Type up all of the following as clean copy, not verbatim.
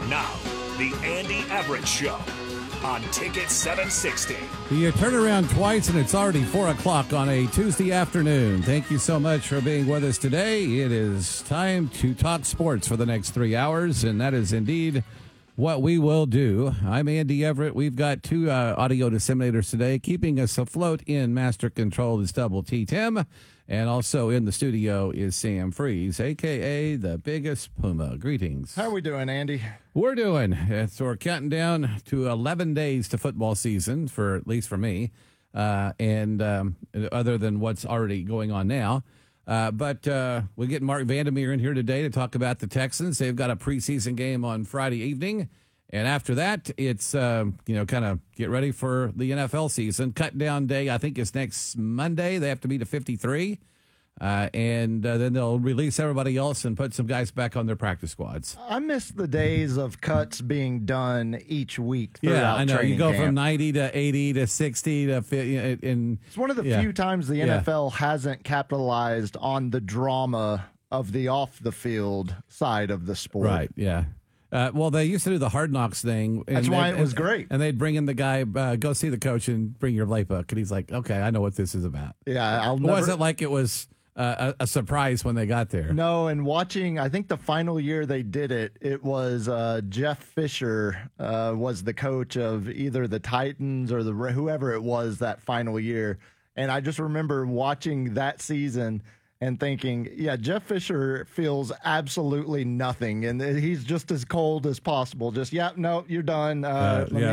Now, the Andy Everett Show on Ticket 760. You turn around twice and it's already 4 o'clock on a Tuesday afternoon. Thank you so much for being with us today. It is time to talk sports for the next 3 hours, and that is indeed what we will do. I'm Andy Everett. We've got two audio disseminators today. Keeping us afloat in master control is Double T Tim. And also in the studio is Sam Freeze, a.k.a. the biggest Puma. Greetings. How are we doing, Andy? We're doing. So we're counting down to 11 days to football season, for at least for me, and other than what's already going on now. But we'll get Mark Vandermeer in here today to talk about the Texans. They've got a preseason game on Friday evening. And after that, it's, kind of get ready for the NFL season. Cut down day, I think, is next Monday. They have to meet a 53. And then they'll release everybody else and put some guys back on their practice squads. I miss the days of cuts being done each week. Yeah, I know. You go camp. from 90 to 80 to 60 to 50. And it's one of the few times the NFL hasn't capitalized on the drama of the off-the-field side of the sport. Right, yeah. Well, they used to do the Hard Knocks thing. That's why it was great. And they'd bring in the guy, go see the coach and bring your playbook. And he's like, okay, I know what this is about. Yeah, It wasn't like it was a surprise when they got there. No, and watching, I think the final year they did it, it was Jeff Fisher was the coach of either the Titans or whoever it was that final year. And I just remember watching that season and thinking, yeah, Jeff Fisher feels absolutely nothing, and he's just as cold as possible. Just, no, you're done. Let me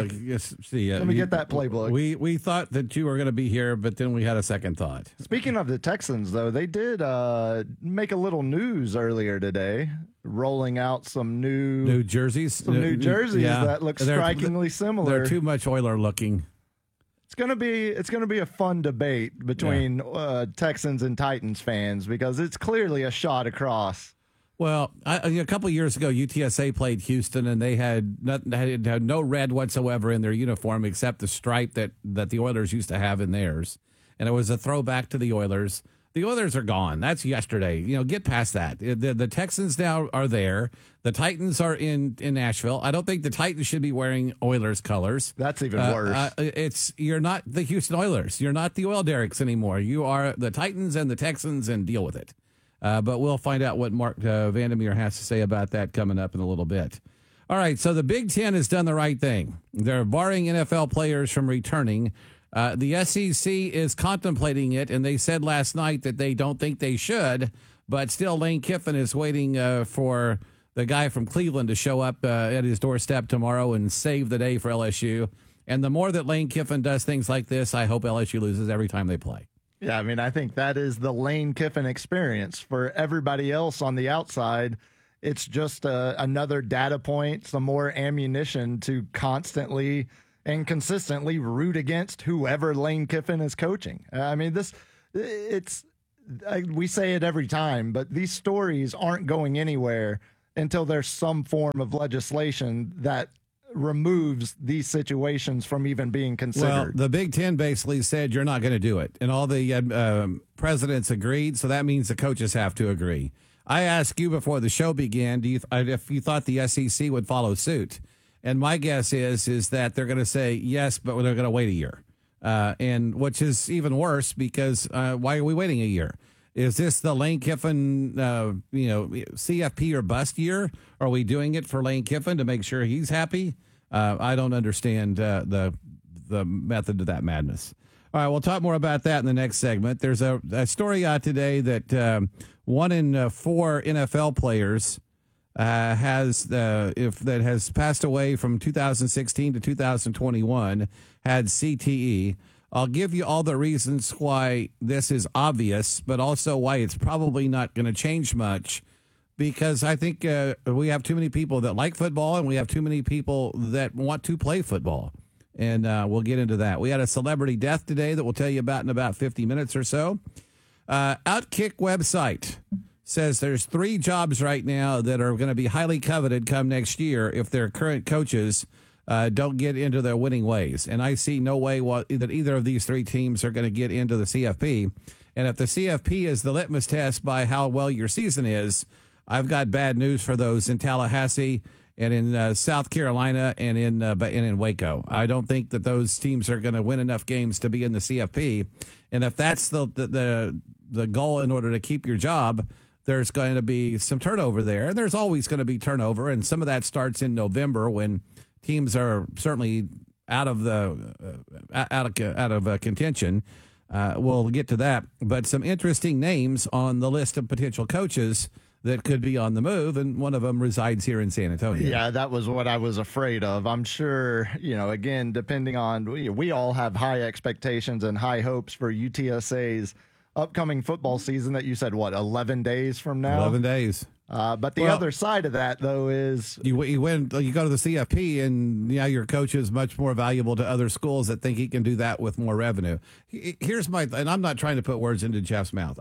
get that playbook. We thought that you were going to be here, but then we had a second thought. Speaking of the Texans, though, they did make a little news earlier today, rolling out some new jerseys. That look strikingly similar. They're too much Oiler looking. It's gonna be a fun debate between Texans and Titans fans because it's clearly a shot across. Well, a couple of years ago, UTSA played Houston, and they had no red whatsoever in their uniform except the stripe that the Oilers used to have in theirs, and it was a throwback to the Oilers. The Oilers are gone. That's yesterday. Get past that. The Texans now are there. The Titans are in Nashville. I don't think the Titans should be wearing Oilers colors. That's even worse. You're not the Houston Oilers. You're not the Oil Derricks anymore. You are the Titans and the Texans, and deal with it. But we'll find out what Mark Vandermeer has to say about that coming up in a little bit. All right, so the Big Ten has done the right thing. They're barring NFL players from returning. The SEC is contemplating it, and they said last night that they don't think they should, but still Lane Kiffin is waiting for the guy from Cleveland to show up at his doorstep tomorrow and save the day for LSU. And the more that Lane Kiffin does things like this, I hope LSU loses every time they play. Yeah, I mean, I think that is the Lane Kiffin experience. For everybody else on the outside, it's just another data point, some more ammunition to constantly and consistently root against whoever Lane Kiffin is coaching. I mean, we say it every time, but these stories aren't going anywhere until there's some form of legislation that removes these situations from even being considered. Well, the Big Ten basically said you're not going to do it, and all the presidents agreed, so that means the coaches have to agree. I asked you before the show began, if you thought the SEC would follow suit. And my guess is that they're going to say yes, but they're going to wait a year, and which is even worse because why are we waiting a year? Is this the Lane Kiffin, CFP or bust year? Are we doing it for Lane Kiffin to make sure he's happy? I don't understand the method of that madness. All right, we'll talk more about that in the next segment. There's a story out today that 1 in 4 NFL players has passed away from 2016 to 2021 had CTE. I'll give you all the reasons why this is obvious, but also why it's probably not going to change much, because I think we have too many people that like football and we have too many people that want to play football. And we'll get into that. We had a celebrity death today that we'll tell you about in about 50 minutes or so. Outkick website says there's 3 jobs right now that are going to be highly coveted come next year if their current coaches don't get into their winning ways. And I see no way that either of these 3 teams are going to get into the CFP. And if the CFP is the litmus test by how well your season is, I've got bad news for those in Tallahassee and in South Carolina and in Waco. I don't think that those teams are going to win enough games to be in the CFP. And if that's the goal in order to keep your job, there's going to be some turnover there. And there's always going to be turnover, and some of that starts in November when teams are certainly out of contention. We'll get to that. But some interesting names on the list of potential coaches that could be on the move, and one of them resides here in San Antonio. Yeah, that was what I was afraid of. I'm sure, again, depending on, we all have high expectations and high hopes for UTSA's upcoming football season that you said, 11 days from now? 11 days. But the other side of that, though, is you go to the CFP, and your coach is much more valuable to other schools that think he can do that with more revenue. Here's and I'm not trying to put words into Jeff's mouth.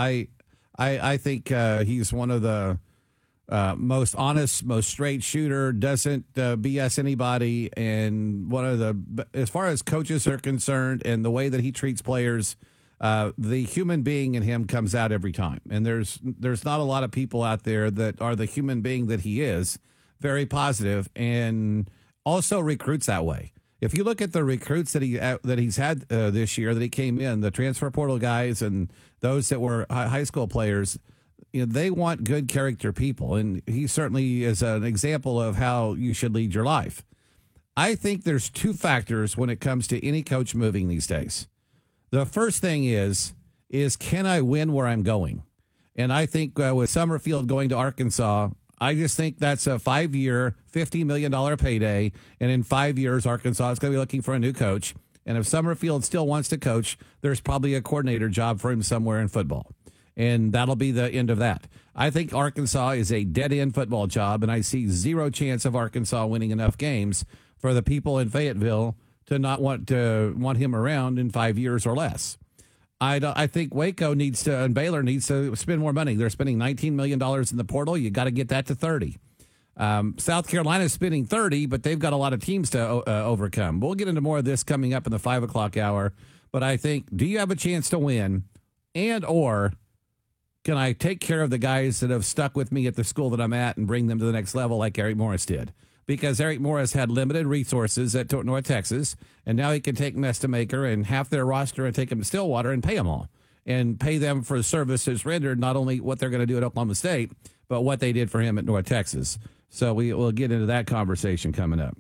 I think he's one of the most honest, most straight shooter, doesn't BS anybody, and one of the, as far as coaches are concerned and the way that he treats players, the human being in him comes out every time. And there's not a lot of people out there that are the human being that he is, very positive, and also recruits that way. If you look at the recruits that he's had this year, that he came in, the transfer portal guys and those that were high school players, they want good character people, and he certainly is an example of how you should lead your life. I think there's two factors when it comes to any coach moving these days. The first thing is can I win where I'm going? And I think with Summerfield going to Arkansas, I just think that's a 5-year, $50 million payday. And in 5 years, Arkansas is going to be looking for a new coach. And if Summerfield still wants to coach, there's probably a coordinator job for him somewhere in football. And that'll be the end of that. I think Arkansas is a dead-end football job, and I see zero chance of Arkansas winning enough games for the people in Fayetteville to not want him around in 5 years or less. I think Waco and Baylor needs to spend more money. They're spending $19 million in the portal. You got to get that to 30. South Carolina is spending 30, but they've got a lot of teams to overcome. We'll get into more of this coming up in the 5 o'clock hour. But I think, do you have a chance to win, or can I take care of the guys that have stuck with me at the school that I'm at and bring them to the next level like Eric Morris did? Because Eric Morris had limited resources at North Texas, and now he can take Nestamaker and half their roster and take them to Stillwater and pay them all, and pay them for services rendered, not only what they're going to do at Oklahoma State, but what they did for him at North Texas. So we'll get into that conversation coming up.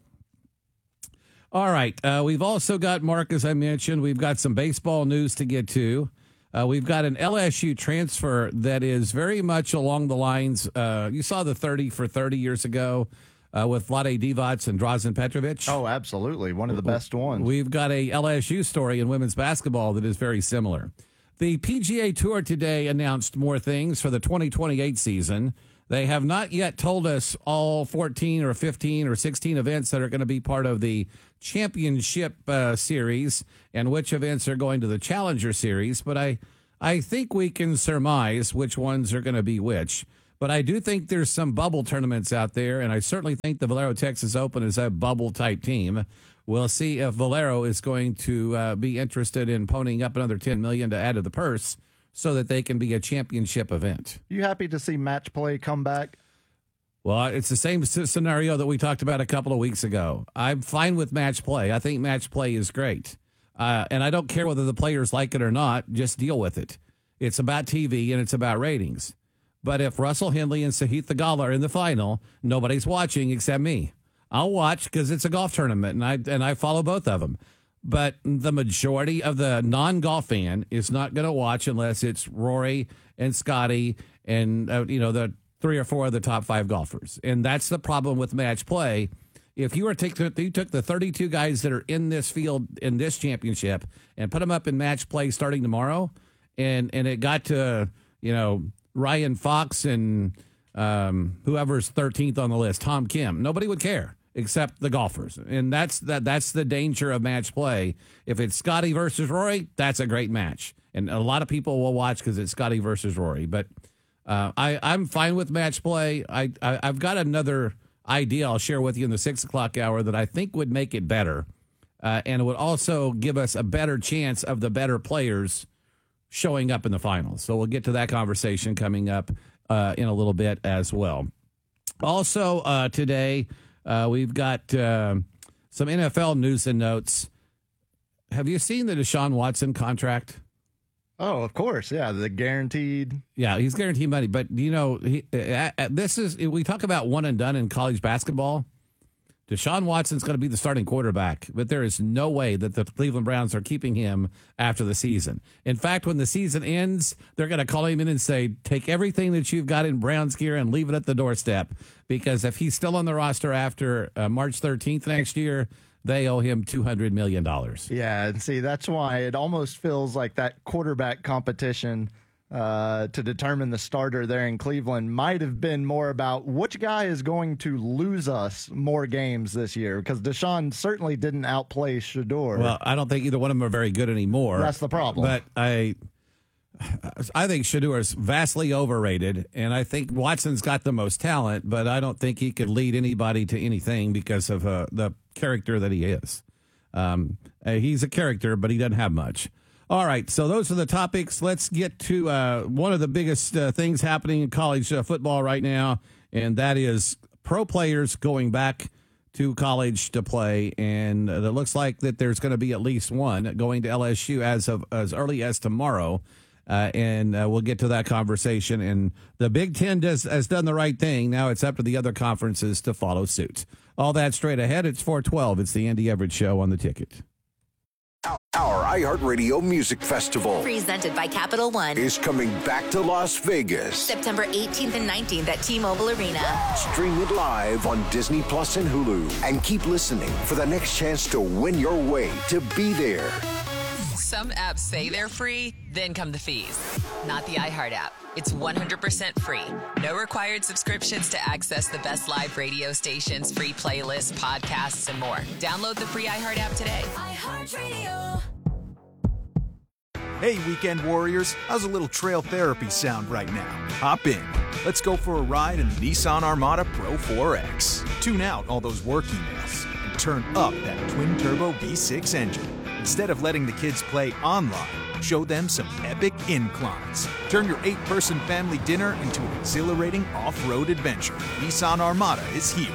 All right. We've also got, Mark, as I mentioned, we've got some baseball news to get to. We've got an LSU transfer that is very much along the lines. You saw the 30 for 30 years ago. With Vlade Divac and Drazen Petrovic. Oh, absolutely. One of the best ones. We've got a LSU story in women's basketball that is very similar. The PGA Tour today announced more things for the 2028 season. They have not yet told us all 14 or 15 or 16 events that are going to be part of the championship series and which events are going to the Challenger Series. But I think we can surmise which ones are going to be which. But I do think there's some bubble tournaments out there, and I certainly think the Valero Texas Open is a bubble-type team. We'll see if Valero is going to be interested in ponying up another $10 million to add to the purse so that they can be a championship event. You happy to see match play come back? Well, it's the same scenario that we talked about a couple of weeks ago. I'm fine with match play. I think match play is great. And I don't care whether the players like it or not. Just deal with it. It's about TV, and it's about ratings. But if Russell Henley and Sahith Theegala are in the final, nobody's watching except me. I'll watch because it's a golf tournament, and I follow both of them. But the majority of the non-golf fan is not going to watch unless it's Rory and Scotty and the 3 or 4 of the top 5 golfers. And that's the problem with match play. If you took the 32 guys that are in this field in this championship and put them up in match play starting tomorrow, and it got to Ryan Fox and whoever's 13th on the list, Tom Kim. Nobody would care except the golfers. And that's the danger of match play. If it's Scotty versus Rory, that's a great match. And a lot of people will watch because it's Scotty versus Rory. But I'm fine with match play. I've got another idea I'll share with you in the 6 o'clock hour that I think would make it better. And it would also give us a better chance of the better players showing up in the finals. So we'll get to that conversation coming up in a little bit as well. Also, today, we've got some NFL news and notes. Have you seen the Deshaun Watson contract? Oh, of course. Yeah, the guaranteed. Yeah, he's guaranteed money. But, we talk about one and done in college basketball. Deshaun Watson's going to be the starting quarterback, but there is no way that the Cleveland Browns are keeping him after the season. In fact, when the season ends, they're going to call him in and say, take everything that you've got in Browns gear and leave it at the doorstep. Because if he's still on the roster after March 13th next year, they owe him $200 million. Yeah, and see, that's why it almost feels like that quarterback competition to determine the starter there in Cleveland might have been more about which guy is going to lose us more games this year, because Deshaun certainly didn't outplay Shedeur. Well, I don't think either one of them are very good anymore. That's the problem. But I think Shedeur is vastly overrated, and I think Watson's got the most talent, but I don't think he could lead anybody to anything because of the character that he is. He's a character, but he doesn't have much. All right, so those are the topics. Let's get to one of the biggest things happening in college football right now, and that is pro players going back to college to play. And it looks like that there's going to be at least one going to LSU as early as tomorrow. And we'll get to that conversation. And the Big Ten has done the right thing. Now it's up to the other conferences to follow suit. All that straight ahead. It's 412. It's the Andy Everett Show on the Ticket. Our iHeartRadio Music Festival, presented by Capital One, is coming back to Las Vegas. September 18th and 19th at T-Mobile Arena. Stream it live on Disney Plus and Hulu. And keep listening for the next chance to win your way to be there. Some apps say they're free, then come the fees. Not the iHeart app. It's 100% free. No required subscriptions to access the best live radio stations, free playlists, podcasts, and more. Download the free iHeart app today. iHeartRadio. Hey, Weekend Warriors. How's a little trail therapy sound right now? Hop in. Let's go for a ride in the Nissan Armada Pro 4X. Tune out all those work emails and turn up that twin-turbo V6 engine. Instead of letting the kids play online, show them some epic inclines. Turn your 8-person family dinner into an exhilarating off-road adventure. Nissan Armada is here.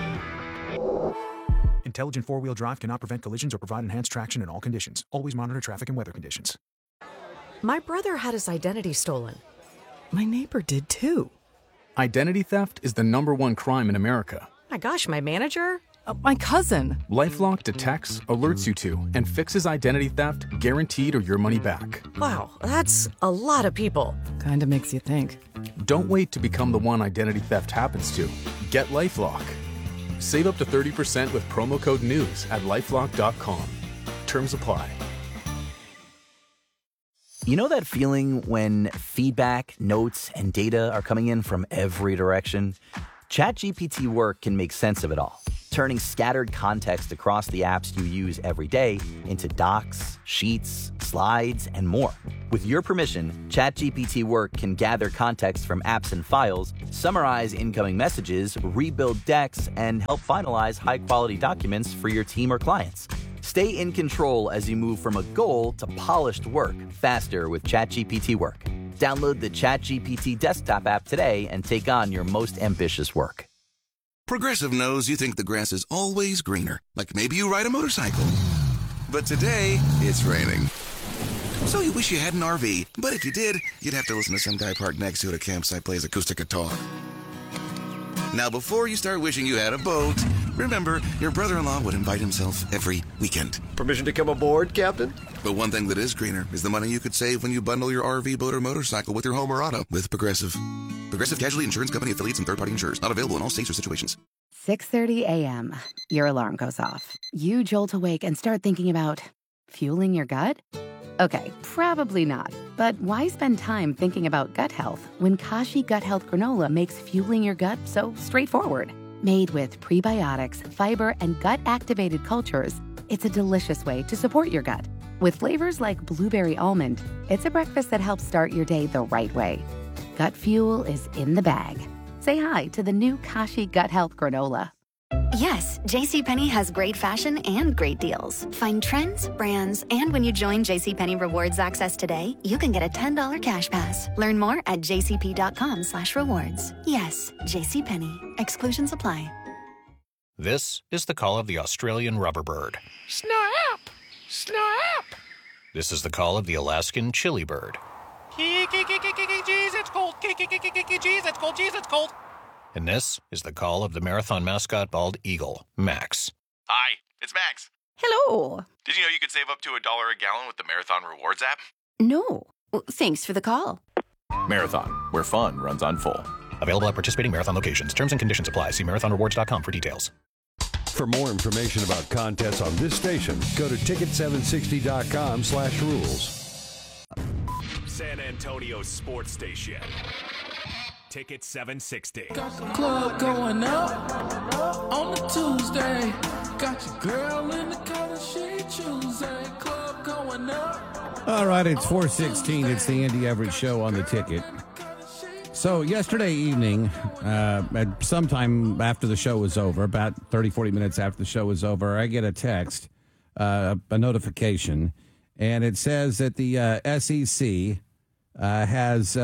Intelligent four-wheel drive cannot prevent collisions or provide enhanced traction in all conditions. Always monitor traffic and weather conditions. My brother had his identity stolen. My neighbor did too. Identity theft is the #1 crime in America. My gosh, my manager? My cousin. LifeLock detects, alerts you to, and fixes identity theft guaranteed or your money back. Wow, that's a lot of people. Kinda makes you think. Don't wait to become the one identity theft happens to. Get LifeLock. Save up to 30% with promo code NEWS at LifeLock.com. Terms apply. You know that feeling when feedback, notes, and data are coming in from every direction? ChatGPT Work can make sense of it all, turning scattered context across the apps you use every day into docs, sheets, slides, and more. With your permission, ChatGPT Work can gather context from apps and files, summarize incoming messages, rebuild decks, and help finalize high-quality documents for your team or clients. Stay in control as you move from a goal to polished work faster with ChatGPT Work. Download the ChatGPT desktop app today and take on your most ambitious work. Progressive knows you think the grass is always greener, like maybe you ride a motorcycle. But today, it's raining. So you wish you had an RV, but if you did, you'd have to listen to some guy parked next to it at a campsite plays acoustic guitar. Now, before you start wishing you had a boat, remember, your brother-in-law would invite himself every weekend. Permission to come aboard, Captain? But one thing that is greener is the money you could save when you bundle your RV, boat, or motorcycle with your home or auto with Progressive. Progressive Casualty Insurance Company, affiliates, and third-party insurers. Not available in all states or situations. 6:30 a.m. Your alarm goes off. You jolt awake and start thinking about fueling your gut? Okay, probably not. But why spend time thinking about gut health when Kashi Gut Health Granola makes fueling your gut so straightforward? Made with prebiotics, fiber, and gut-activated cultures, it's a delicious way to support your gut. With flavors like blueberry almond, it's a breakfast that helps start your day the right way. Gut fuel is in the bag. Say hi to the new Kashi Gut Health Granola. Yes, JCPenney has great fashion and great deals. Find trends, brands, and when you join JCPenney Rewards Access today, you can get a $10 cash pass. Learn more at jcp.com/rewards. Yes, JCPenney. Exclusions apply. This is the call of the Australian rubber bird. Snap! Snap! This is the call of the Alaskan chili bird. Jeez, it's cold. Jeez, it's cold. Jeez, it's cold. And this is the call of the marathon mascot bald eagle, Max. Hi, it's Max. Hello. Did you know you could save up to $1 a gallon with the Marathon Rewards app? No. Thanks for the call. Marathon, where fun runs on full. Available at participating Marathon locations. Terms and conditions apply. See marathonrewards.com for details. For more information about contests on this station, go to ticket760.com/rules. San Antonio Sports Station. Ticket 760. Got the club going up on a Tuesday. Got your girl in the color she choosing. Club going up. All right, it's 4:16. It's the Andy Everett Show on the Ticket. So yesterday evening, at sometime after the show was over, about 30, 40 minutes after the show was over, I get a text, a notification, and it says that the SEC has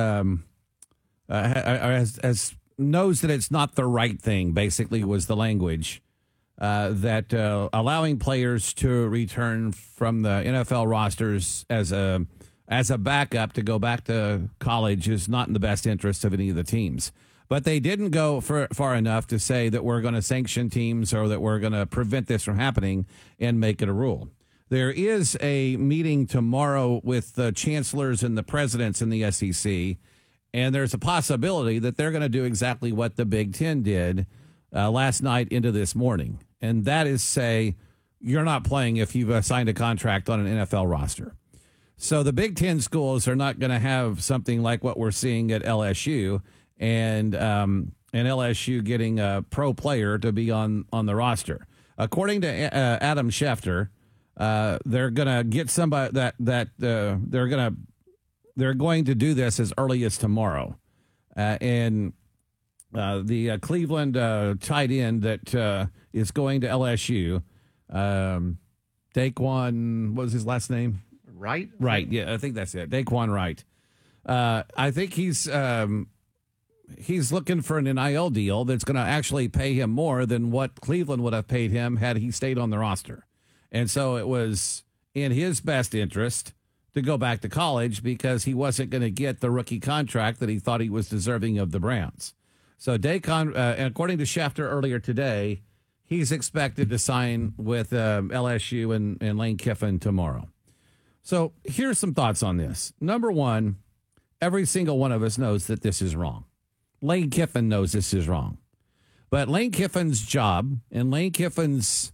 knows that it's not the right thing, basically, was the language, that allowing players to return from the NFL rosters as a backup to go back to college is not in the best interest of any of the teams. But they didn't go far enough to say that we're going to sanction teams or that we're going to prevent this from happening and make it a rule. There is a meeting tomorrow with the chancellors and the presidents in the SEC, and there's a possibility that they're going to do exactly what the Big Ten did last night into this morning, and that is say you're not playing if you've signed a contract on an NFL roster. So the Big Ten schools are not going to have something like what we're seeing at LSU, and LSU getting a pro player to be on the roster. According to Adam Schefter, they're going to get somebody they're going to do this as early as tomorrow, and the Cleveland tight end that is going to LSU, Daquan, what was his last name? Right? Right, yeah, I think that's it. Daquan Wright. I think he's looking for an NIL deal that's going to actually pay him more than what Cleveland would have paid him had he stayed on the roster. And so it was in his best interest to go back to college because he wasn't going to get the rookie contract that he thought he was deserving of the Browns. So Daquan, according to Schefter earlier today, he's expected to sign with LSU and Lane Kiffin tomorrow. So here's some thoughts on this. Number one, every single one of us knows that this is wrong. Lane Kiffin knows this is wrong. But Lane Kiffin's job and Lane Kiffin's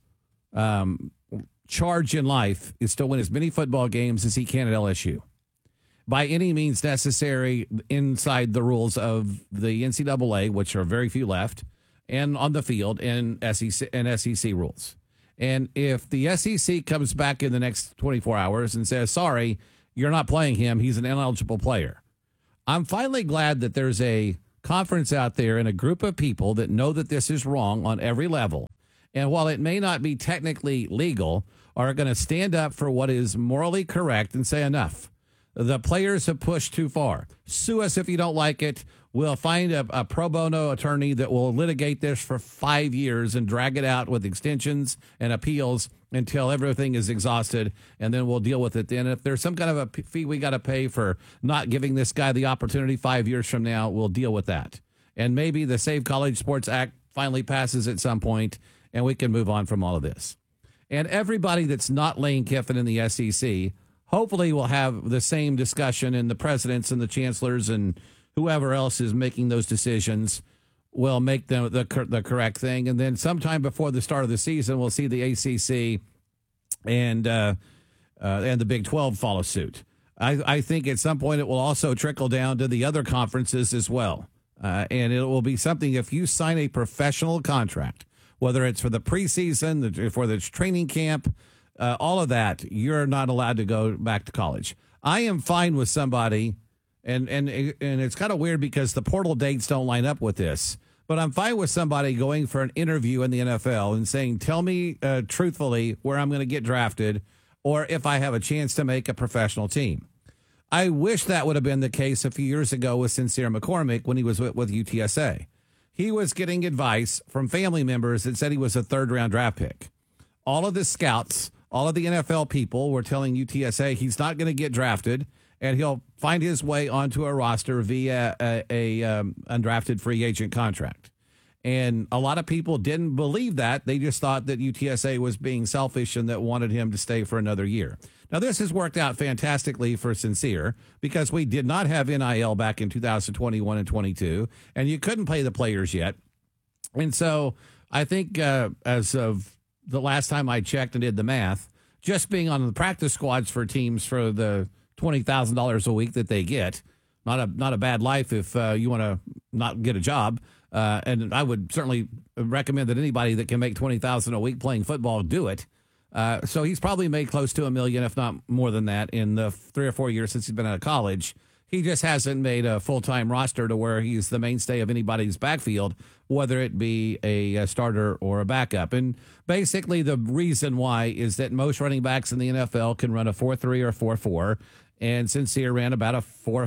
charge in life is to win as many football games as he can at LSU by any means necessary inside the rules of the NCAA, which are very few left, and on the field and SEC rules. And if the SEC comes back in the next 24 hours and says, sorry, you're not playing him, he's an ineligible player, I'm finally glad that there's a conference out there and a group of people that know that this is wrong on every level. And while it may not be technically legal, are going to stand up for what is morally correct and say enough. The players have pushed too far. Sue us if you don't like it. We'll find a pro bono attorney that will litigate this for 5 years and drag it out with extensions and appeals until everything is exhausted, and then we'll deal with it then. If there's some kind of a fee we got to pay for not giving this guy the opportunity 5 years from now, we'll deal with that. And maybe the Save College Sports Act finally passes at some point, and we can move on from all of this. And everybody that's not Lane Kiffin in the SEC hopefully will have the same discussion, and the presidents and the chancellors and whoever else is making those decisions will make the correct thing. And then sometime before the start of the season, we'll see the ACC and the Big 12 follow suit. I think at some point it will also trickle down to the other conferences as well. And it will be something, if you sign a professional contract, whether it's for the preseason, for the training camp, all of that, you're not allowed to go back to college. I am fine with somebody, and it's kind of weird because the portal dates don't line up with this, But I'm fine with somebody going for an interview in the NFL and saying, tell me truthfully where I'm going to get drafted or if I have a chance to make a professional team. I wish that would have been the case a few years ago with Sincere McCormick when he was with UTSA. He was getting advice from family members that said he was a third-round draft pick. All of the scouts, all of the NFL people were telling UTSA he's not going to get drafted and he'll find his way onto a roster via a undrafted free agent contract. And a lot of people didn't believe that. They just thought that UTSA was being selfish and that wanted him to stay for another year. Now, this has worked out fantastically for Sincere because we did not have NIL back in 2021 and 22, and you couldn't pay the players yet. And so I think as of the last time I checked and did the math, just being on the practice squads for teams for the $20,000 a week that they get, not a bad life if you want to not get a job. And I would certainly recommend that anybody that can make $20,000 a week playing football do it. So he's probably made close to $1 million, if not more than that, in the 3 or 4 years since he's been out of college. He just hasn't made a full-time roster to where he's the mainstay of anybody's backfield, whether it be a starter or a backup. And basically the reason why is that most running backs in the NFL can run a 4.3 or 4.4, and Sincere ran about a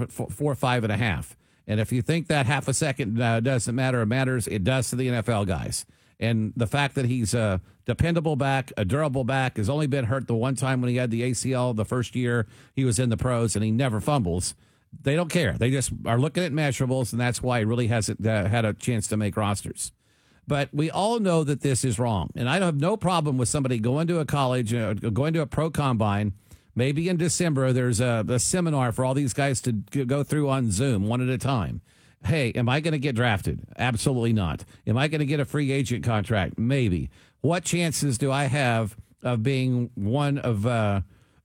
4.5. And if you think that half a second doesn't matter or matters, it does to the NFL guys. And the fact that he's a dependable back, a durable back, has only been hurt the one time when he had the ACL the first year he was in the pros, and he never fumbles. They don't care. They just are looking at measurables, and that's why he really hasn't had a chance to make rosters. But we all know that this is wrong. And I have no problem with somebody going to a college, going to a pro combine. Maybe in December there's a seminar for all these guys to go through on Zoom one at a time. Hey, am I going to get drafted? Absolutely not. Am I going to get a free agent contract? Maybe. What chances do I have of being one of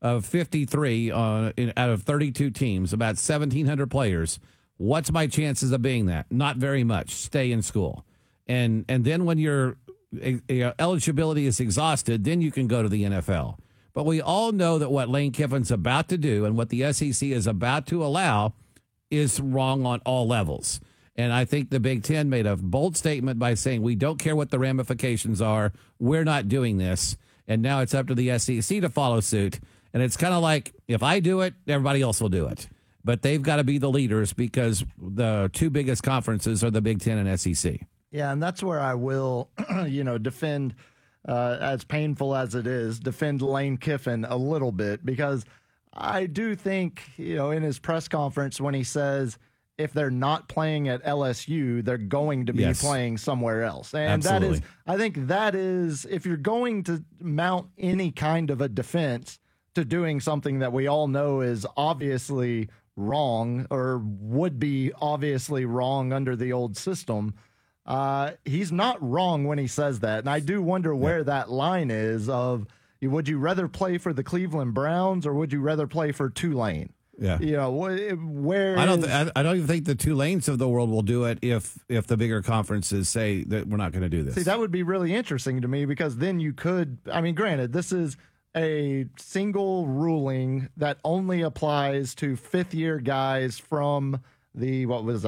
53 out of 32 teams, about 1,700 players? What's my chances of being that? Not very much. Stay in school. And then when your eligibility is exhausted, then you can go to the NFL. But we all know that what Lane Kiffin's about to do and what the SEC is about to allow is wrong on all levels. And I think the Big Ten made a bold statement by saying, we don't care what the ramifications are. We're not doing this. And now it's up to the SEC to follow suit. And it's kind of like, if I do it, everybody else will do it. But they've got to be the leaders because the two biggest conferences are the Big Ten and SEC. Yeah, and that's where I will, defend, as painful as it is, defend Lane Kiffin a little bit, because I do think, in his press conference when he says if they're not playing at LSU, they're going to be playing somewhere else. And Absolutely. I think that is, if you're going to mount any kind of a defense to doing something that we all know is obviously wrong or would be obviously wrong under the old system, he's not wrong when he says that. And I do wonder where that line is of, would you rather play for the Cleveland Browns or would you rather play for Tulane? Yeah. Where I don't even think the Tulanes of the world will do it if the bigger conferences say that we're not going to do this. See, that would be really interesting to me, because then you could, granted, this is a single ruling that only applies to fifth-year guys from the,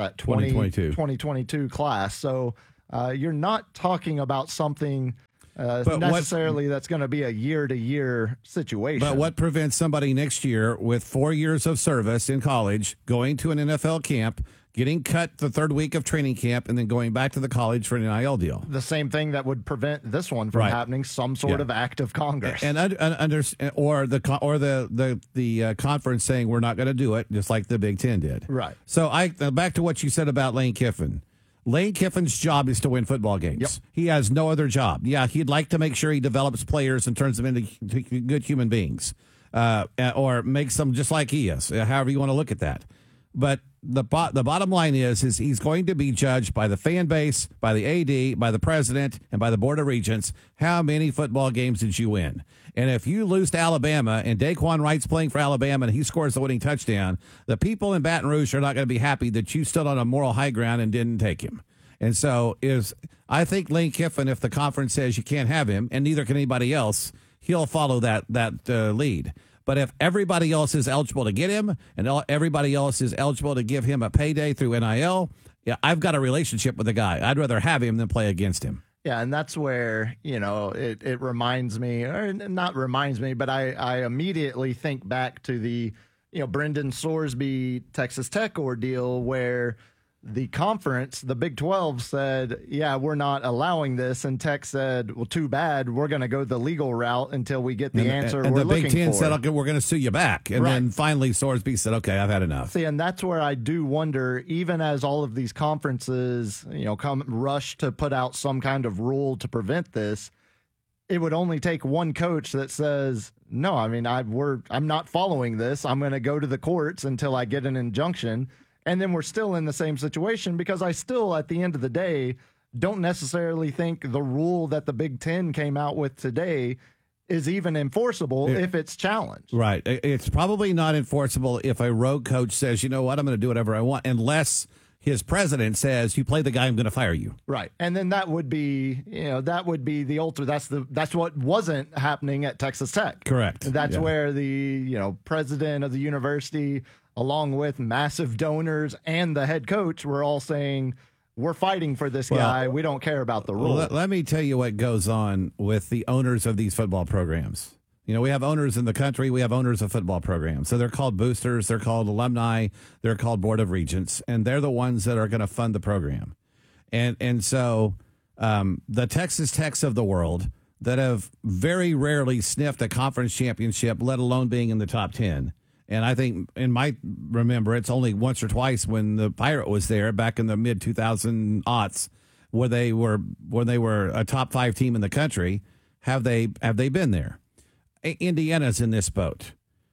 2022 class. So you're not talking about something necessarily that's going to be a year-to-year situation. But what prevents somebody next year with 4 years of service in college going to an NFL camp, getting cut the third week of training camp, and then going back to the college for an NIL deal? The same thing that would prevent this one from happening, some sort of act of Congress. Or the conference saying we're not going to do it, just like the Big Ten did. Right. So back to what you said about Lane Kiffin. Lane Kiffin's job is to win football games. Yep. He has no other job. Yeah, he'd like to make sure he develops players and turns them into good human beings, or makes them just like he is, however you want to look at that. But the bottom line is he's going to be judged by the fan base, by the AD, by the president, and by the Board of Regents. How many football games did you win? And if you lose to Alabama and Daquan Wright's playing for Alabama and he scores the winning touchdown, the people in Baton Rouge are not going to be happy that you stood on a moral high ground and didn't take him. And so I think Lane Kiffin, if the conference says you can't have him, and neither can anybody else, he'll follow that lead. But if everybody else is eligible to get him and everybody else is eligible to give him a payday through NIL, Yeah, I've got a relationship with the guy. I'd rather have him than play against him. Yeah, and that's where, it reminds me, or not reminds me, but I immediately think back to the, Brendan Sorsby Texas Tech ordeal where the conference, the Big 12, said, yeah, we're not allowing this. And Tech said, well, too bad. We're going to go the legal route until we get the answer we're looking for. And the Big 10 said, okay, we're going to sue you back. And then finally Sorsby said, okay, I've had enough. See, and that's where I do wonder, even as all of these conferences, come rush to put out some kind of rule to prevent this, it would only take one coach that says, no, I mean, I'm not following this. I'm going to go to the courts until I get an injunction. And then we're still in the same situation because I still, at the end of the day, don't necessarily think the rule that the Big Ten came out with today is even enforceable if it's challenged. Right. It's probably not enforceable if a rogue coach says, you know what, I'm going to do whatever I want, unless his president says, you play the guy, I'm going to fire you. Right. And then that would be, the ultimate. That's what wasn't happening at Texas Tech. Correct. That's where the, president of the university, along with massive donors and the head coach, were all saying, we're fighting for this guy. We don't care about the rules. Let me tell you what goes on with the owners of these football programs. We have owners in the country. We have owners of football programs. So they're called boosters. They're called alumni. They're called board of regents. And they're the ones that are going to fund the program. And so the Texas Techs of the world that have very rarely sniffed a conference championship, let alone being in the top 10. And I think remember, it's only once or twice when the Pirate was there back in the mid 2000 aughts, when they were a top 5 team in the country. Have they been there? Indiana's in this boat.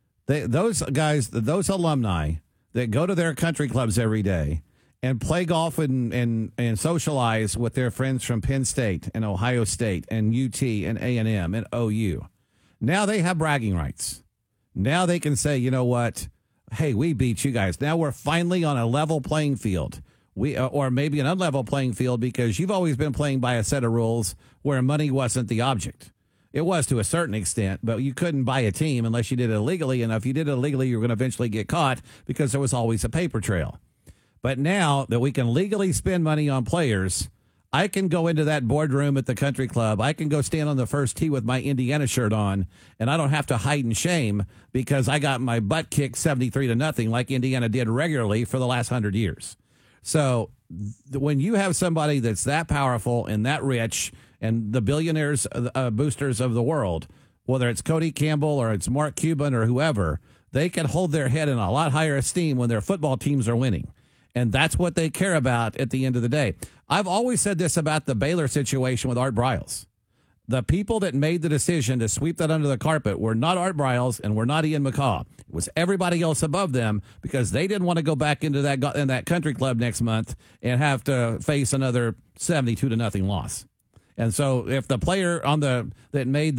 Those guys, those alumni that go to their country clubs every day and play golf and socialize with their friends from Penn State and Ohio State and UT and A&M and OU. Now they have bragging rights. Now they can say, you know what? Hey, we beat you guys. Now we're finally on a level playing field. Or maybe an unlevel playing field because you've always been playing by a set of rules where money wasn't the object. It was to a certain extent, but you couldn't buy a team unless you did it illegally. And if you did it illegally, you were going to eventually get caught because there was always a paper trail. But now that we can legally spend money on players, I can go into that boardroom at the country club. I can go stand on the first tee with my Indiana shirt on, and I don't have to hide in shame because I got my butt kicked 73-0 like Indiana did regularly for the last 100 years. So when you have somebody that's that powerful and that rich and the billionaires, boosters of the world, whether it's Cody Campbell or it's Mark Cuban or whoever, they can hold their head in a lot higher esteem when their football teams are winning. And that's what they care about at the end of the day. I've always said this about the Baylor situation with Art Briles. The people that made the decision to sweep that under the carpet were not Art Briles and were not Ian McCaw. It was everybody else above them because they didn't want to go back into that country club next month and have to face another 72-0 loss. And so if the player that made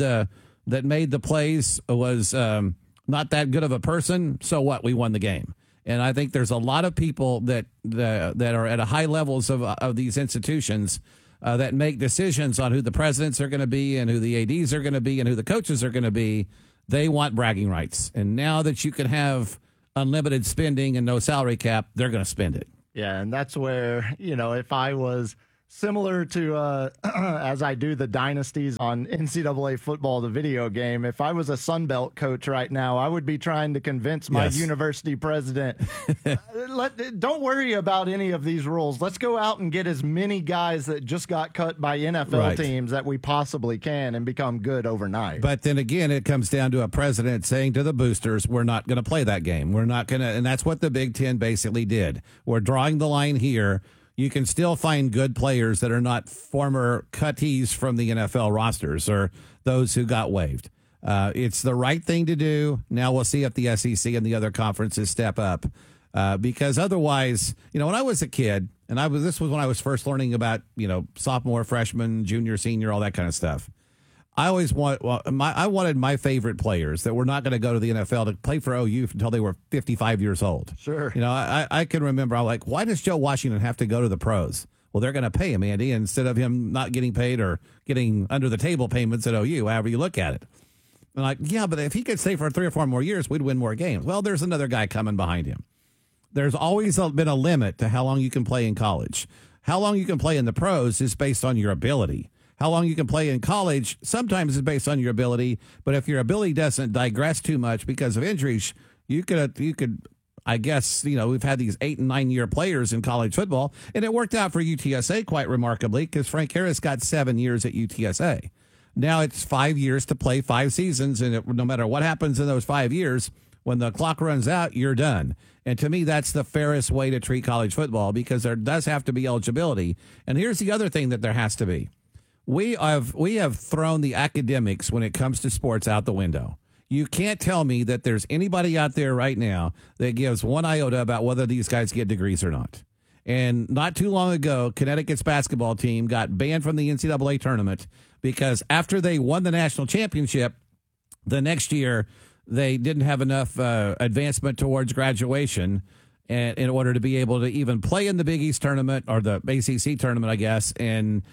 the plays was not that good of a person, so what? We won the game. And I think there's a lot of people that are at a high levels of these institutions that make decisions on who the presidents are going to be and who the ADs are going to be and who the coaches are going to be. They want bragging rights. And now that you can have unlimited spending and no salary cap, they're going to spend it. Yeah, and that's where, if I was similar to as I do the dynasties on NCAA football, the video game, if I was a Sun Belt coach right now, I would be trying to convince my university president, don't worry about any of these rules. Let's go out and get as many guys that just got cut by NFL teams that we possibly can and become good overnight. But then again, it comes down to a president saying to the boosters, we're not going to play that game. We're not going to, and that's what the Big Ten basically did. We're drawing the line here. You can still find good players that are not former cuttees from the NFL rosters or those who got waived. It's the right thing to do. Now we'll see if the SEC and the other conferences step up. Because otherwise, when I was a kid, and this was when I was first learning about, sophomore, freshman, junior, senior, all that kind of stuff. I wanted my favorite players that were not going to go to the NFL to play for OU until they were 55 years old. Sure. I can remember, I'm like, why does Joe Washington have to go to the pros? Well, they're going to pay him, Andy, instead of him not getting paid or getting under the table payments at OU, however you look at it. I'm like, yeah, but if he could stay for 3 or 4 more years, we'd win more games. Well, there's another guy coming behind him. There's always been a limit to how long you can play in college. How long you can play in the pros is based on your ability. How long you can play in college sometimes is based on your ability, but if your ability doesn't digress too much because of injuries, you could. I guess, we've had these 8 and 9 year players in college football, and it worked out for UTSA quite remarkably because Frank Harris got 7 years at UTSA. Now it's 5 years to play 5 seasons, and no matter what happens in those 5 years, when the clock runs out, you're done. And to me, that's the fairest way to treat college football because there does have to be eligibility. And here's the other thing that there has to be. We have thrown the academics when it comes to sports out the window. You can't tell me that there's anybody out there right now that gives one iota about whether these guys get degrees or not. And not too long ago, Connecticut's basketball team got banned from the NCAA tournament because after they won the national championship, the next year they didn't have enough advancement towards graduation and in order to be able to even play in the Big East tournament or the ACC tournament, I guess, and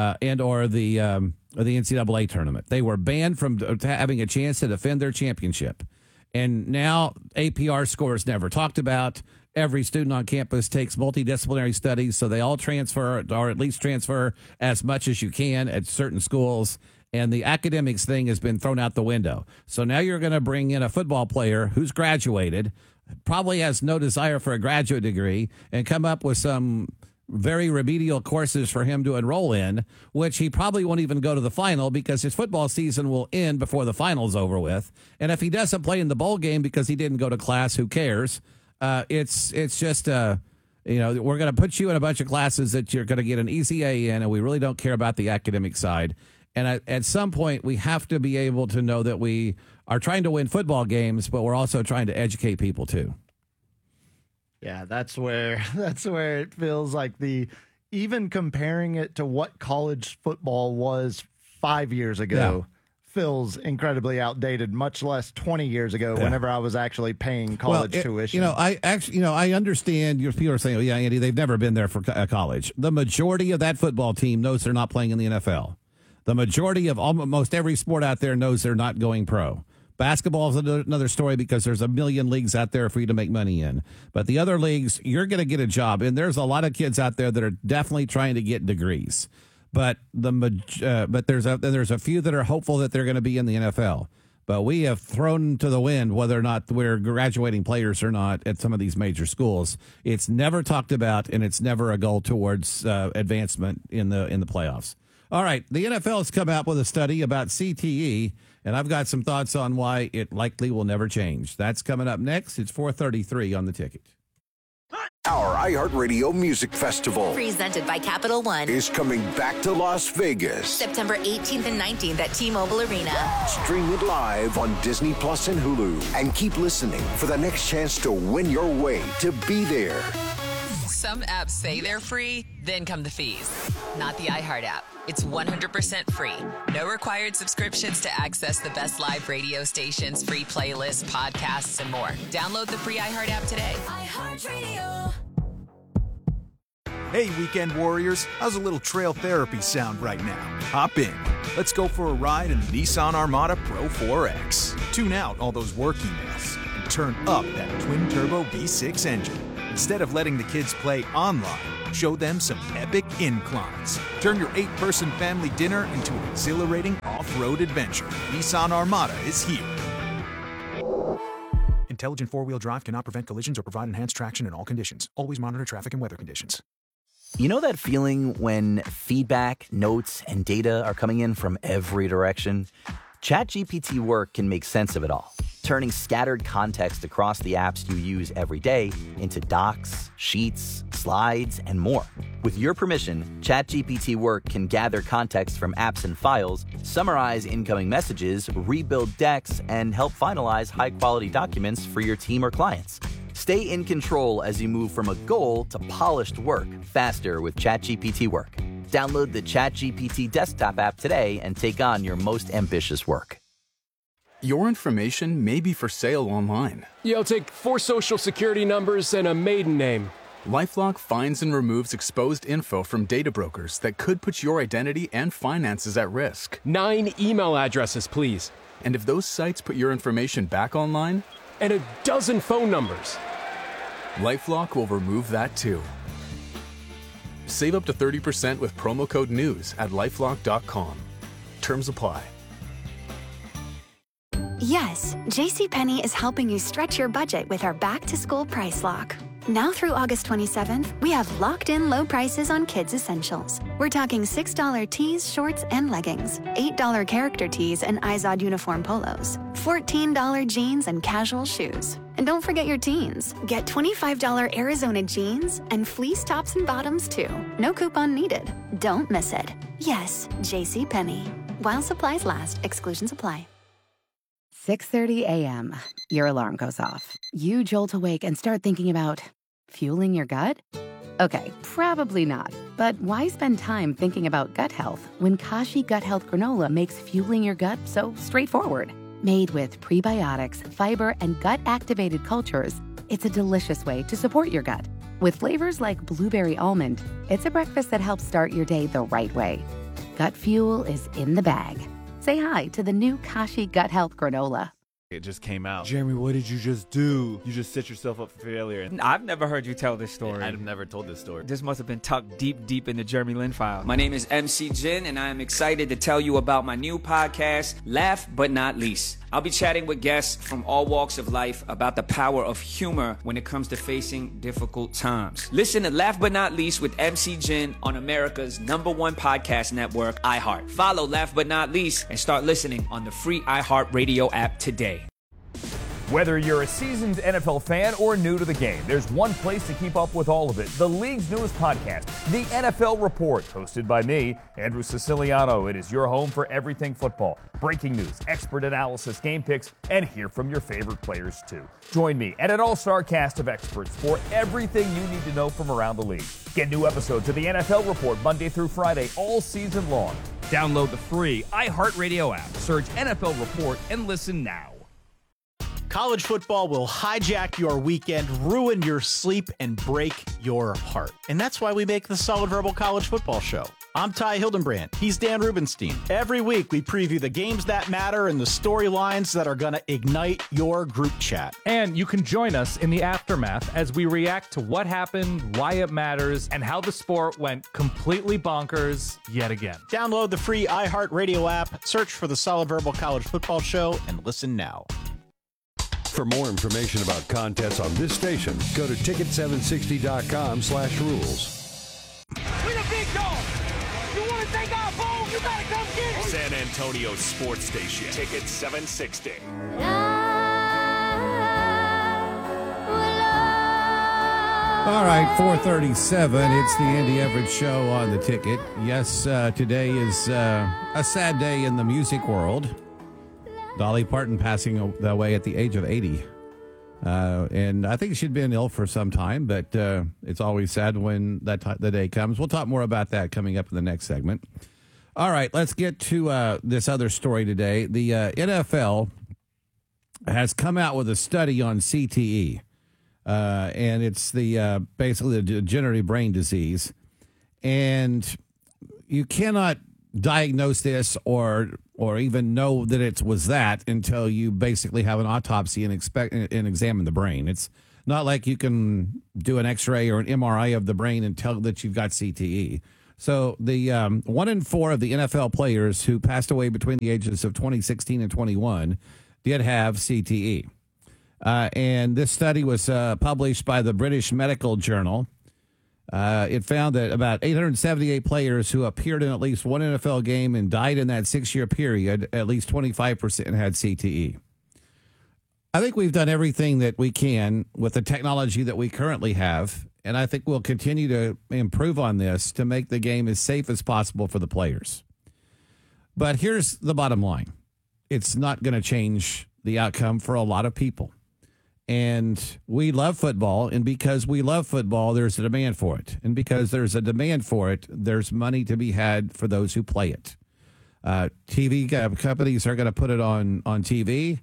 or the NCAA tournament. They were banned from having a chance to defend their championship. And now APR scores never talked about. Every student on campus takes multidisciplinary studies, so they all transfer or at least transfer as much as you can at certain schools. And the academics thing has been thrown out the window. So now you're going to bring in a football player who's graduated, probably has no desire for a graduate degree, and come up with some very remedial courses for him to enroll in, which he probably won't even go to the final because his football season will end before the final's over with. And if he doesn't play in the bowl game because he didn't go to class, who cares? It's just, we're going to put you in a bunch of classes that you're going to get an easy A in, and we really don't care about the academic side. And at some point, we have to be able to know that we are trying to win football games, but we're also trying to educate people too. Yeah, that's where it feels like even comparing it to what college football was 5 years ago feels incredibly outdated, much less 20 years ago whenever I was actually paying college tuition. I understand your people are saying, oh, yeah, Andy, they've never been there for college. The majority of that football team knows they're not playing in the NFL. The majority of almost every sport out there knows they're not going pro. Basketball is another story because there's a million leagues out there for you to make money in. But the other leagues, you're going to get a job. And there's a lot of kids out there that are definitely trying to get degrees. But there's a few that are hopeful that they're going to be in the NFL. But we have thrown to the wind whether or not we're graduating players or not at some of these major schools. It's never talked about, and it's never a goal towards advancement in the playoffs. All right, the NFL has come out with a study about CTE, and I've got some thoughts on why it likely will never change. That's coming up next. It's 4:33 on the ticket. Our iHeartRadio Music Festival, presented by Capital One, is coming back to Las Vegas. September 18th and 19th at T-Mobile Arena. Stream it live on Disney Plus and Hulu. And keep listening for the next chance to win your way to be there. Some apps say they're free, then come the fees. Not the iHeart app. It's 100% free. No required subscriptions to access the best live radio stations, free playlists, podcasts, and more. Download the free iHeart app today. iHeartRadio. Hey, Weekend Warriors, how's a little trail therapy sound right now? Hop in. Let's go for a ride in the Nissan Armada Pro 4X. Tune out all those work emails and turn up that twin-turbo V6 engine. Instead of letting the kids play online, show them some epic inclines. Turn your 8-person family dinner into an exhilarating off-road adventure. Nissan Armada is here. Intelligent four-wheel drive cannot prevent collisions or provide enhanced traction in all conditions. Always monitor traffic and weather conditions. You know that feeling when feedback, notes, and data are coming in from every direction? ChatGPT Work can make sense of it all, turning scattered context across the apps you use every day into docs, sheets, slides, and more. With your permission, ChatGPT Work can gather context from apps and files, summarize incoming messages, rebuild decks, and help finalize high-quality documents for your team or clients. Stay in control as you move from a goal to polished work faster with ChatGPT Work. Download the ChatGPT desktop app today and take on your most ambitious work. Your information may be for sale online. Yeah, I'll take 4 social security numbers and a maiden name. LifeLock finds and removes exposed info from data brokers that could put your identity and finances at risk. 9 email addresses, please. And if those sites put your information back online? And a dozen phone numbers. LifeLock will remove that too. Save up to 30% with promo code NEWS at LifeLock.com. Terms apply. Yes, JCPenney is helping you stretch your budget with our back-to-school price lock. Now through August 27th, we have locked-in low prices on kids' essentials. We're talking $6 tees, shorts, and leggings, $8 character tees and Izod uniform polos, $14 jeans and casual shoes. And don't forget your teens. Get $25 Arizona jeans and fleece tops and bottoms, too. No coupon needed. Don't miss it. Yes, JCPenney. While supplies last, exclusions apply. 6:30 a.m. Your alarm goes off. You jolt awake and start thinking about fueling your gut? Okay, probably not. But why spend time thinking about gut health when Kashi Gut Health Granola makes fueling your gut so straightforward? Made with prebiotics, fiber, and gut-activated cultures, it's a delicious way to support your gut. With flavors like blueberry almond, it's a breakfast that helps start your day the right way. Gut fuel is in the bag. Say hi to the new Kashi Gut Health Granola. It just came out. Jeremy, what did you just do? You just set yourself up for failure. I've never heard you tell this story. I've never told this story. This must have been tucked deep in the Jeremy Lin file. My name is MC Jin, and I am excited to tell you about my new podcast, Laugh But Not Least. I'll be chatting with guests from all walks of life about the power of humor when it comes to facing difficult times. Listen to Laugh But Not Least with MC Jin on America's #1 podcast network, iHeart. Follow Laugh But Not Least and start listening on the free iHeartRadio app today. Whether you're a seasoned NFL fan or new to the game, there's one place to keep up with all of it. The league's newest podcast, The NFL Report, hosted by me, Andrew Siciliano. It is your home for everything football. Breaking news, expert analysis, game picks, and hear from your favorite players too. Join me and an all-star cast of experts for everything you need to know from around the league. Get new episodes of The NFL Report Monday through Friday all season long. Download the free iHeartRadio app. Search NFL Report and listen now. College football will hijack your weekend, ruin your sleep, and break your heart. And that's why we make the Solid Verbal College Football Show. I'm Ty Hildenbrand. He's Dan Rubenstein. Every week, we preview the games that matter and the storylines that are going to ignite your group chat. And you can join us in the aftermath as we react to what happened, why it matters, and how the sport went completely bonkers yet again. Download the free iHeartRadio app, search for the Solid Verbal College Football Show, and listen now. For more information about contests on this station, go to ticket760.com/rules. We're the big dog. You want to take our phone? You got to come get it. San Antonio Sports Station. Ticket 760. All right, 4:37. It's the Andy Everett Show on the Ticket. Yes, today is a sad day in the music world. Dolly Parton passing away at the age of 80. And I think she'd been ill for some time, but it's always sad when the day comes. We'll talk more about that coming up in the next segment. All right, let's get to this other story today. The NFL has come out with a study on CTE, and it's the basically the degenerative brain disease. And you cannot diagnose this or even know that it was that until you basically have an autopsy and examine the brain. It's not like you can do an X-ray or an MRI of the brain and tell that you've got CTE. So the 1 in 4 of the NFL players who passed away between the ages of 2016 and 21 did have CTE. And this study was published by the British Medical Journal. It found that about 878 players who appeared in at least one NFL game and died in that 6-year period, at least 25% had CTE. I think we've done everything that we can with the technology that we currently have, and I think we'll continue to improve on this to make the game as safe as possible for the players. But here's the bottom line. It's not going to change the outcome for a lot of people. And we love football, and because we love football, there's a demand for it. And because there's a demand for it, there's money to be had for those who play it. TV companies are going to put it on TV.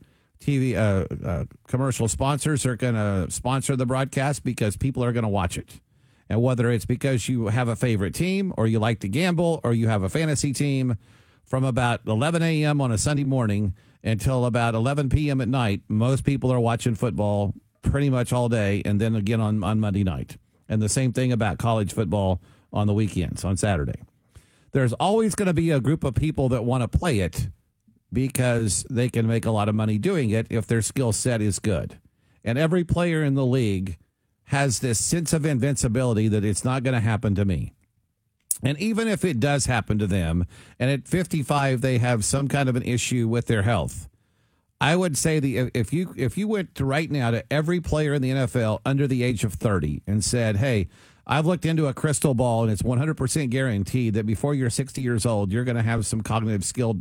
Commercial sponsors are going to sponsor the broadcast because people are going to watch it. And whether it's because you have a favorite team or you like to gamble or you have a fantasy team, from about 11 a.m. on a Sunday morning until about 11 p.m. at night, most people are watching football pretty much all day and then again on Monday night. And the same thing about college football on the weekends, on Saturday. There's always going to be a group of people that want to play it because they can make a lot of money doing it if their skill set is good. And every player in the league has this sense of invincibility that it's not going to happen to me. And even if it does happen to them, and at 55 they have some kind of an issue with their health, I would say if you went to right now to every player in the NFL under the age of 30 and said, hey, I've looked into a crystal ball and it's 100% guaranteed that before you're 60 years old, you're going to have some cognitive skill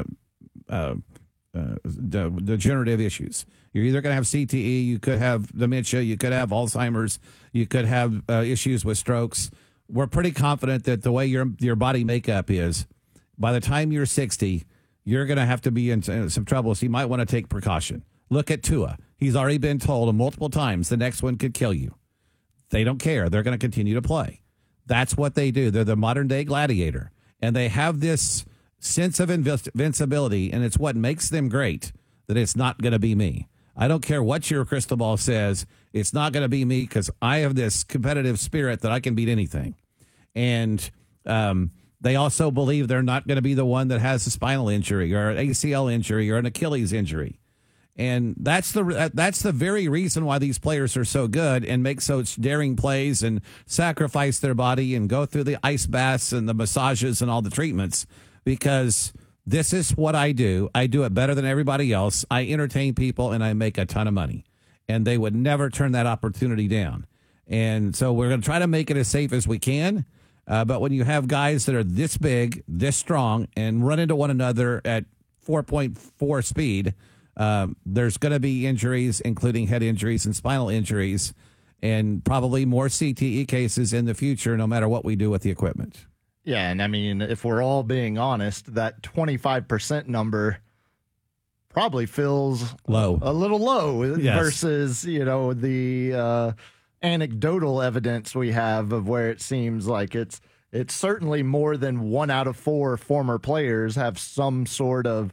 degenerative issues. You're either going to have CTE, you could have dementia, you could have Alzheimer's, you could have issues with strokes. We're pretty confident that the way your body makeup is, by the time you're 60, you're going to have to be in some trouble, so you might want to take precaution. Look at Tua. He's already been told multiple times the next one could kill you. They don't care. They're going to continue to play. That's what they do. They're the modern-day gladiator, and they have this sense of invincibility, and it's what makes them great, that it's not going to be me. I don't care what your crystal ball says. It's not going to be me because I have this competitive spirit that I can beat anything. And they also believe they're not going to be the one that has a spinal injury or an ACL injury or an Achilles injury. And that's the very reason why these players are so good and make such daring plays and sacrifice their body and go through the ice baths and the massages and all the treatments, because this is what I do. I do it better than everybody else. I entertain people and I make a ton of money. And they would never turn that opportunity down. And so we're going to try to make it as safe as we can. But when you have guys that are this big, this strong, and run into one another at 4.4 speed, there's going to be injuries, including head injuries and spinal injuries, and probably more CTE cases in the future, no matter what we do with the equipment. Yeah, and I mean, if we're all being honest, that 25% number probably feels low, a little low, yes, versus, the anecdotal evidence we have of where it seems like it's certainly more than 1 out of 4 former players have some sort of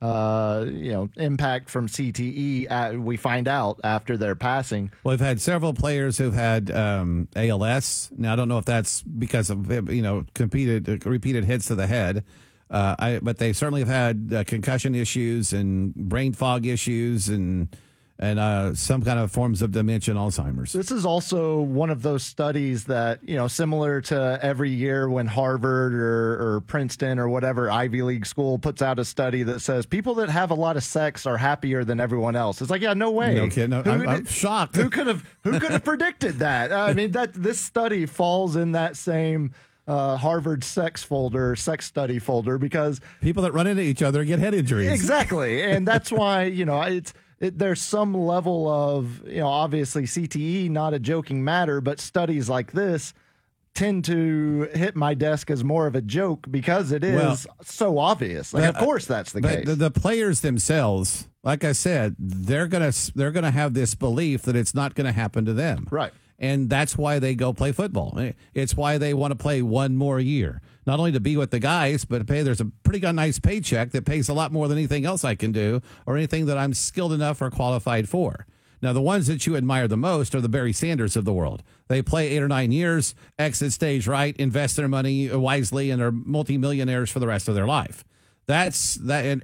impact from CTE. We find out after their passing. Well, we've had several players who've had ALS. Now, I don't know if that's because of repeated hits to the head, but they certainly have had concussion issues and brain fog issues and some kind of forms of dementia and Alzheimer's. This is also one of those studies that, similar to every year when Harvard or Princeton or whatever Ivy League school puts out a study that says people that have a lot of sex are happier than everyone else. It's like, yeah, no way. No kidding. I'm shocked. Who could have predicted that? I mean, this study falls in that same Harvard sex study folder, because people that run into each other get head injuries. Exactly. And that's why, there's some level of, obviously CTE, not a joking matter, but studies like this tend to hit my desk as more of a joke because it is so obvious. Of course that's the case. The players themselves, like I said, they're gonna have this belief that it's not going to happen to them. Right. And that's why they go play football. It's why they want to play one more year. Not only to be with the guys, but there's a pretty nice paycheck that pays a lot more than anything else I can do or anything that I'm skilled enough or qualified for. Now, the ones that you admire the most are the Barry Sanders of the world. They play 8 or 9 years, exit stage right, invest their money wisely, and are multimillionaires for the rest of their life. And